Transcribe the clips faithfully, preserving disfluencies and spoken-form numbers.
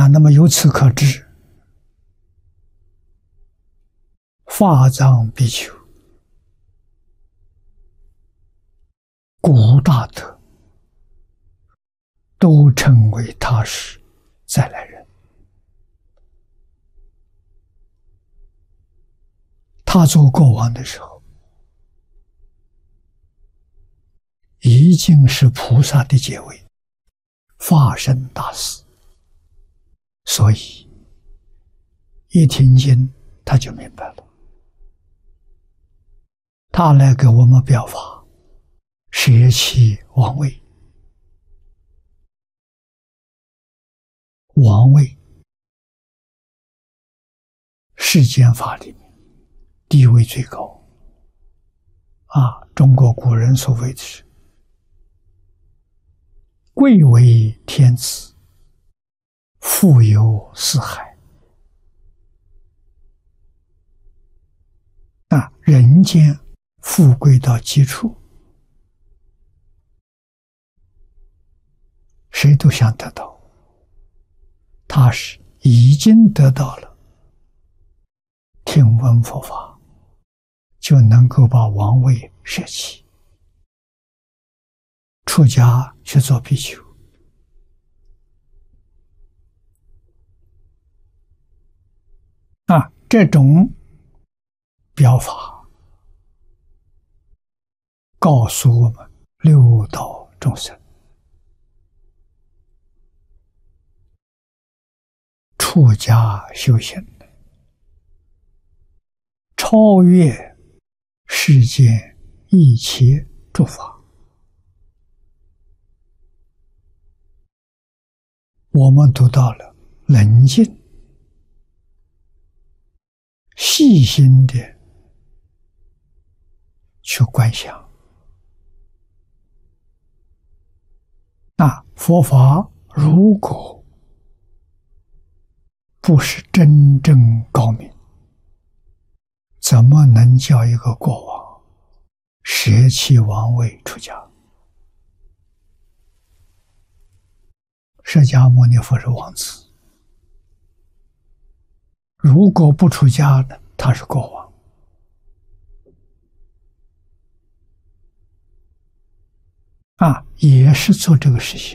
那么由此可知，法藏比丘古大德都称为他是再来人。他做国王的时候，已经是菩萨的阶位，法身大士，所以一听经他就明白了。他来给我们表法，舍弃王位。王位世间法里面地位最高啊！中国古人所谓的是贵为天子，富有四海。啊，人间富贵到极处，谁都想得到。他是已经得到了，听闻佛法就能够把王位舍弃，出家去做比丘。啊，这种表法告诉我们六道众生出家修行，超越世间一切诸法。我们读到了冷静细心的去观想，那佛法如果不是真正高明，怎么能叫一个国王舍弃王位出家？释迦牟尼佛是王子，如果不出家呢，他是国王。啊，也是做这个事情。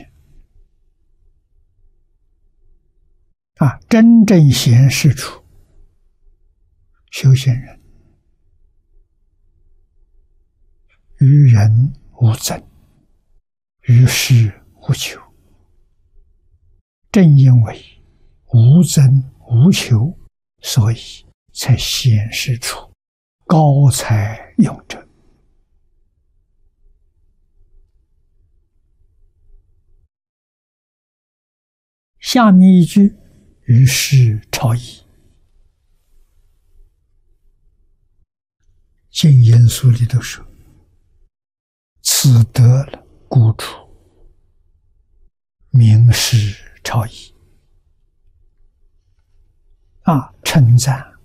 啊，真正显示出修行人于人无憎，于事无求。正因为无憎无求，所以才显示出高才勇者。下面一句于是超逸，经言书里头说，此得了孤处，名师超逸。啊，称赞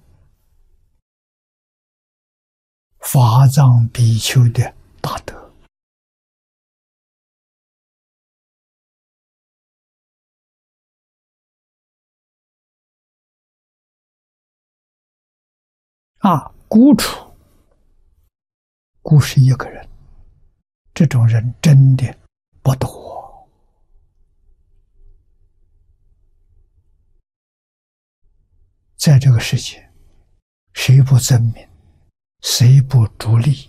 法藏比丘的大德。啊，孤处，孤是一个人，这种人真的不多。在这个世界，谁不争名，谁不逐利？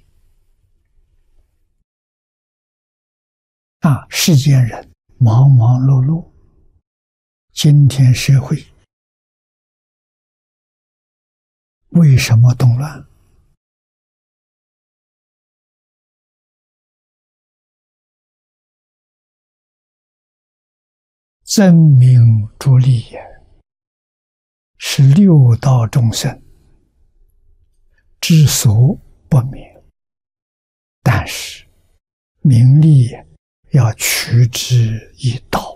啊，世间人忙忙碌碌，今天社会为什么动乱？争名逐利也，是六道众生之所不免。但是名利要取之以道。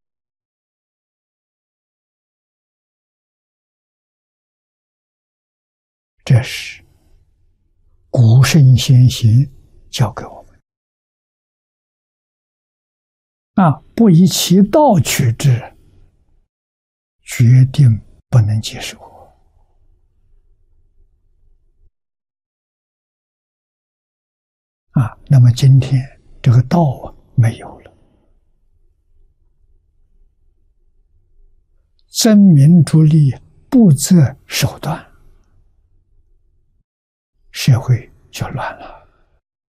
这是古圣先贤教给我们。啊，不以其道取之， 决定不能接受。啊，那么今天这个道啊没有了，争名逐利，不择手段，社会就乱了。